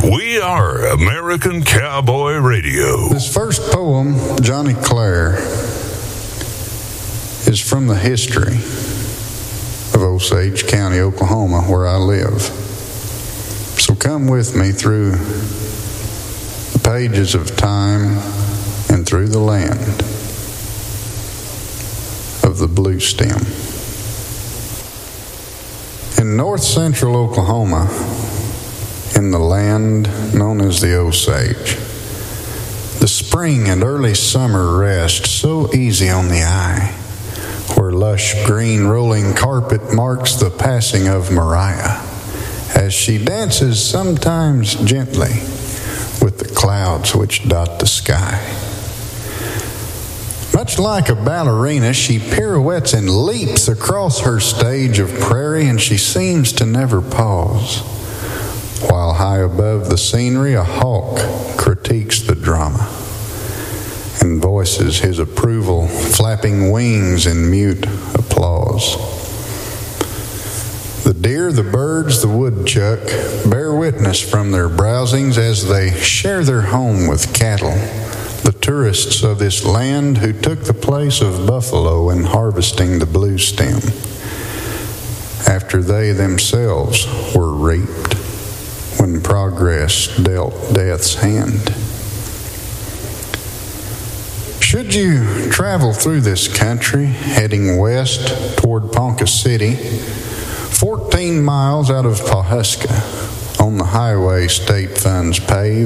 We are American Cowboy Radio. This first poem, Johnny Clare, is from the history of Osage County, Oklahoma, where I live. So come with me through the pages of time and through the land of the blue stem. In north central Oklahoma, in the land known as the Osage, the spring and early summer rest so easy on the eye, where lush green rolling carpet marks the passing of Mariah, as she dances sometimes gently with the clouds which dot the sky. Much like a ballerina, she pirouettes and leaps across her stage of prairie, and she seems to never pause, while high above the scenery a hawk critiques the drama and voices his approval, flapping wings in mute applause. The deer, the birds, the woodchuck bear witness from their browsings as they share their home with cattle, the tourists of this land who took the place of buffalo in harvesting the blue stem, after they themselves were reaped when progress dealt death's hand. Should you travel through this country, heading west toward Ponca City, 14 miles out of Pawhuska, on the highway state funds pave,